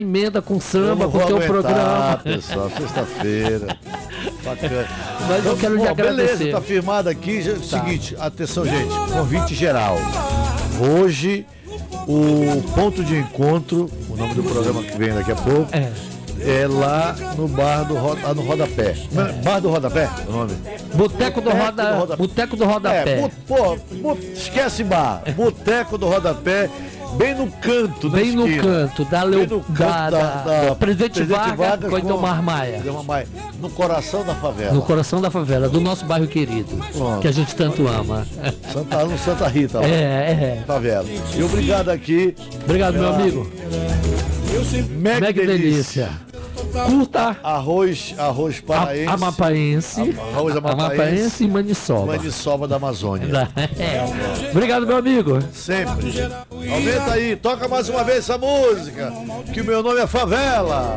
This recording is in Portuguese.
emenda com samba, com o teu programa. Pessoal, sexta-feira. Bacana. Mas eu quero lhe agradecer. Beleza, tá firmado aqui. Seguinte, atenção, gente. Convite geral. Hoje, o ponto de encontro, o nome do programa que vem daqui a pouco, é lá no bar do no Rodapé. Bar do Rodapé, o nome? Boteco do Rodapé. Esquece bar. Boteco do Rodapé. Bem no canto da Bem esquina. no canto da Presidente Vargas com Itamar Maia. No coração da favela. No coração da favela, do nosso bairro querido. Pronto. Que a gente tanto ama. Santa Rita. Lá, favela. E obrigado aqui. Obrigado, meu amigo. Mac Delícia. Curta arroz paraense. Amapaense. Arroz Amapaense e maniçoba. Maniçoba da Amazônia. Obrigado, meu amigo. Sempre. Aumenta aí, toca mais uma vez essa música. Que o meu nome é Favela.